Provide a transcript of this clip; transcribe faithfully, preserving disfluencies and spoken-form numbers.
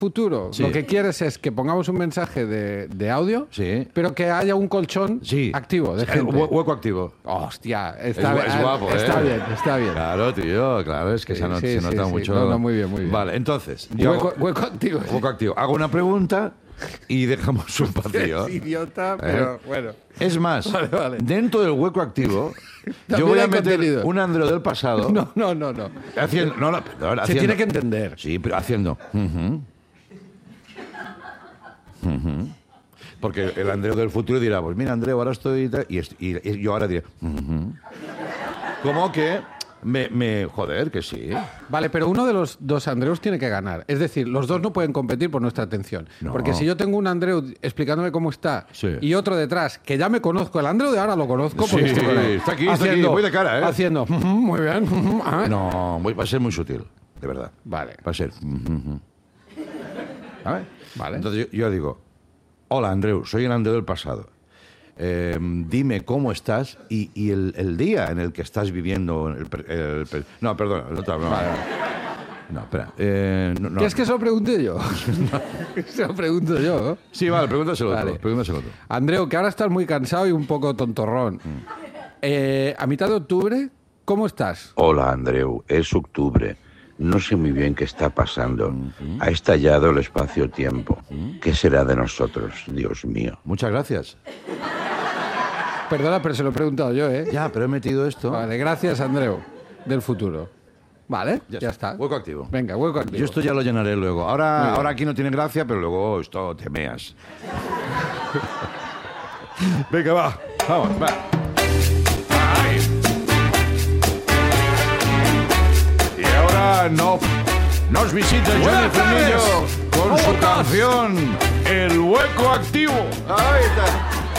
futuro, Sí. lo que quieres es que pongamos un mensaje de, de audio, Sí. pero que haya un colchón Sí. activo de El gente. hue- hueco activo. Hostia, Es, está, gu- es guapo, ¿eh? está bien, está bien. Claro, tío, claro, es que Sí, se, no- sí, se sí, nota sí. mucho. No, no, muy bien, muy bien. Vale, entonces. yo Hueco, hago- hueco activo. hueco activo. Hago una pregunta y dejamos un vacío. Es idiota, pero ¿Eh? bueno. Es más, Vale, vale. dentro del hueco activo, yo También voy a hay meter contenido. un Andreu del pasado. No, no, no, no. Haciendo, no, no, perdón, Se haciendo- tiene que entender. Sí, pero haciendo. ujú, ujú. Porque el Andreu del futuro dirá, pues mira, Andreu, ahora estoy... tal", Y, est- y- y yo ahora diré... ujú. Como que me, me... Joder, que sí. Vale, pero uno de los dos Andreus tiene que ganar. Es decir, los dos no pueden competir por nuestra atención. No. Porque si yo tengo un Andreu explicándome cómo está Sí. y otro detrás, que ya me conozco, el Andreu de ahora lo conozco porque Sí, estoy con él. está aquí, está aquí, voy de cara, ¿eh? Haciendo, "Ujú, muy bien. ujú, ah". No, voy- va a ser muy sutil, de verdad. Vale. Va a ser... ujú, ujú. ¿Vale? Vale. Entonces yo, yo digo, hola Andreu, soy el Andreu del pasado. Eh, dime cómo estás y, y el, el día en el que estás viviendo... El, per- el per- no, perdón, el otro, no, no, espera. Eh, no, no. ¿Quieres que se lo pregunte yo? Se lo pregunto yo. Sí, vale, pregúntaselo Vale. otro, pregúntaselo otro. Andreu, que ahora estás muy cansado y un poco tontorrón. Eh, a mitad de octubre, ¿cómo estás? Hola Andreu, es octubre. No sé muy bien qué está pasando. Ha estallado el espacio-tiempo. ¿Qué será de nosotros, Dios mío? Muchas gracias. Perdona, pero se lo he preguntado yo, ¿eh? Ya, pero he metido esto. Vale, gracias, Andreu, del futuro. Vale, ya, está. Hueco activo. Venga, hueco activo. Yo esto ya lo llenaré luego. Ahora, Muy bien. ahora aquí no tiene gracia, pero luego esto te meas. Venga, va. Vamos, va. Ay. Y ahora no, nos visita Johnny Buenas tardes. Frenillo con ¿Cómo su estás? canción El Hueco Activo. Ahí está.